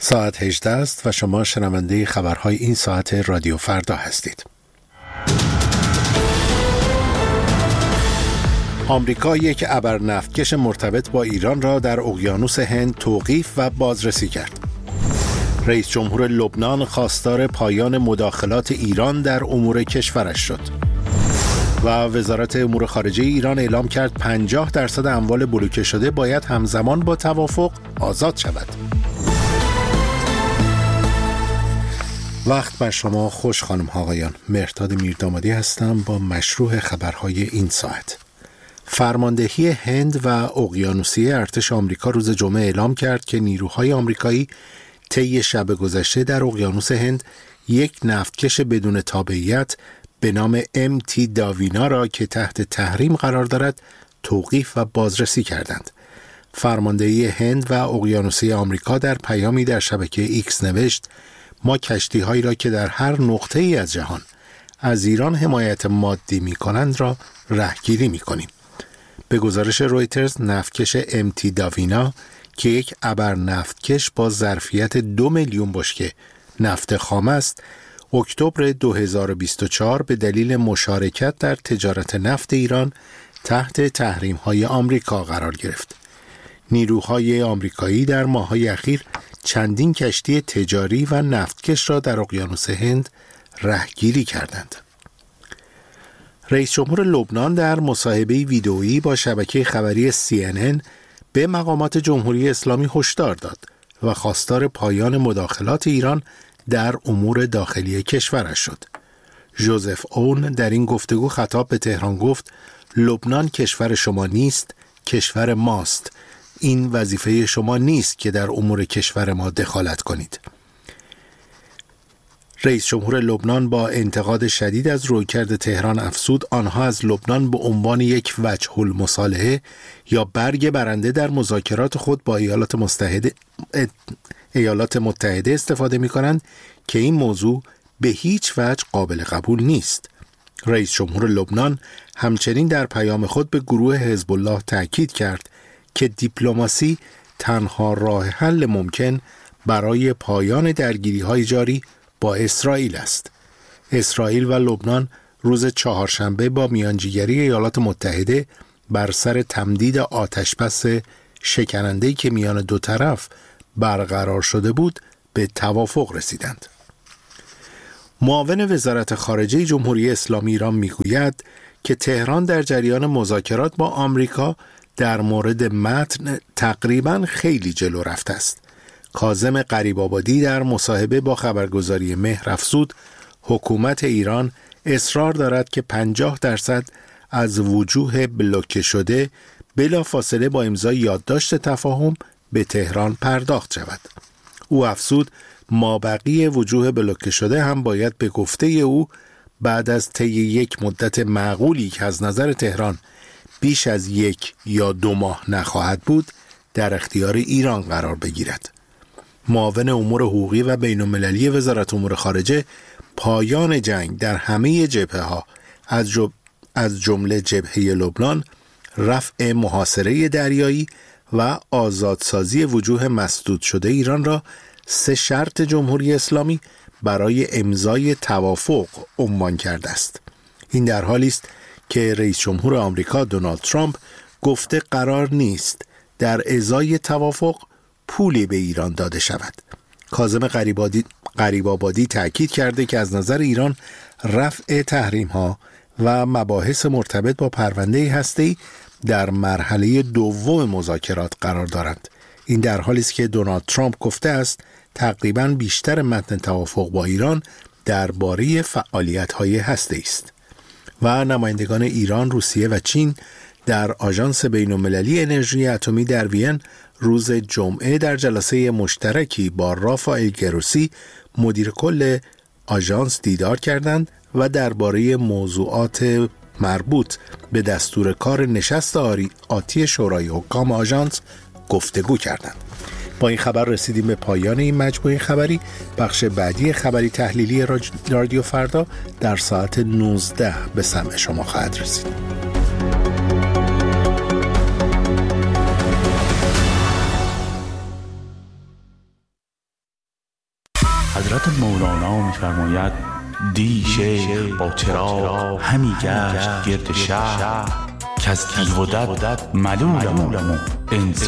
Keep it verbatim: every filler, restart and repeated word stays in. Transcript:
ساعت هجده است و شما شنونده خبرهای این ساعت رادیو فردا هستید. آمریکا یک ابرنفتکش مرتبط با ایران را در اقیانوس هند توقیف و بازرسی کرد. رئیس جمهور لبنان خواستار پایان مداخلات ایران در امور کشورش شد. و وزارت امور خارجه ایران اعلام کرد پنجاه درصد اموال بلوکه شده باید همزمان با توافق آزاد شود. وقت بر شما خوش خانم ها آقایان. مهرداد میردامادی هستم با مشروع خبرهای این ساعت. فرماندهی هند و اقیانوسیه ارتش آمریکا روز جمعه اعلام کرد که نیروهای آمریکایی طی شب گذشته در اقیانوس هند یک نفتکش بدون تابعیت به نام ام تی داوینا را که تحت تحریم قرار دارد توقیف و بازرسی کردند. فرماندهی هند و اقیانوسیه آمریکا در پیامی در شبکه ایکس نوشت: ما کشتی هایی را که در هر نقطه ای از جهان از ایران حمایت مادی می کنند را رهگیری می کنیم. به گزارش رویترز، نفتکش ام تی داوینا که یک ابر نفتکش با ظرفیت دو میلیون بشکه نفت خام است، اکتبر دو هزار و بیست و چهار به دلیل مشارکت در تجارت نفت ایران تحت تحریم‌های آمریکا قرار گرفت. نیروهای آمریکایی در ماه‌های اخیر چندین کشتی تجاری و نفتکش را در اقیانوس هند رهگیری کردند. رئیس جمهور لبنان در مصاحبه ویدئویی با شبکه خبری سی ان ان به مقامات جمهوری اسلامی هشدار داد و خواستار پایان مداخلات ایران در امور داخلی کشورش شد. ژوزف اون در این گفتگو خطاب به تهران گفت: لبنان کشور شما نیست، کشور ماست. این وظیفه شما نیست که در امور کشور ما دخالت کنید. رئیس جمهور لبنان با انتقاد شدید از رویکرد تهران افزود آنها از لبنان به عنوان یک وجه المصالحه یا برگ برنده در مذاکرات خود با ایالات متحده ایالات متحده استفاده می کنند که این موضوع به هیچ وجه قابل قبول نیست. رئیس جمهور لبنان همچنین در پیام خود به گروه حزب الله تاکید کرد که دیپلماسی تنها راه حل ممکن برای پایان درگیری‌های جاری با اسرائیل است. اسرائیل و لبنان روز چهارشنبه با میانجیگری ایالات متحده بر سر تمدید آتشبس شکننده‌ای که میان دو طرف برقرار شده بود به توافق رسیدند. معاون وزارت خارجه جمهوری اسلامی ایران میگوید که تهران در جریان مذاکرات با آمریکا در مورد متن تقریباً خیلی جلو رفته است. کاظم غریب‌آبادی در مصاحبه با خبرگزاری مهر افزود: حکومت ایران اصرار دارد که پنجاه درصد از وجوه بلوکه شده بلافاصله با امضای یادداشت تفاهم به تهران پرداخت شود. او افزود: مابقی وجوه بلوکه شده هم باید به گفته او بعد از طی یک مدت معقولی که از نظر تهران بیش از یک یا دو ماه نخواهد بود در اختیار ایران قرار بگیرد. معاون امور حقوقی و بین المللی وزارت امور خارجه پایان جنگ در همه جبهه‌ها از جب... از جمله جبهه لبنان، رفع محاصره دریایی و آزادسازی وجوه مسدود شده ایران را سه شرط جمهوری اسلامی برای امضای توافق عنوان کرده است. این در حالی است که رئیس جمهور آمریکا دونالد ترامپ گفته قرار نیست در ازای توافق پولی به ایران داده شود. کاظم غریب‌آبادی تأکید کرده که از نظر ایران رفع تحریم‌ها و مباحث مرتبط با پرونده هسته‌ای در مرحله دوم مذاکرات قرار دارند. این در حالی است که دونالد ترامپ گفته است تقریباً بیشتر متن توافق با ایران درباره فعالیت‌های هسته‌ای است. و نمایندگان ایران، روسیه و چین در آژانس بین‌المللی انرژی اتمی در وین روز جمعه در جلسه مشترکی با رافائل گروسی مدیر کل آژانس دیدار کردند و درباره موضوعات مربوط به دستور کار نشست آتی شورای حکام آژانس گفتگو کردند. با این خبر رسیدیم به پایان این مجموعه خبری. بخش بعدی خبری تحلیلی رادیو فردا در ساعت نوزده به سمع شما خواهد رسید. حضرت مولانا می‌فرماید دی شیخ با چراغ همی گشت گرد شهر که از تیغ و دد ملولم انسان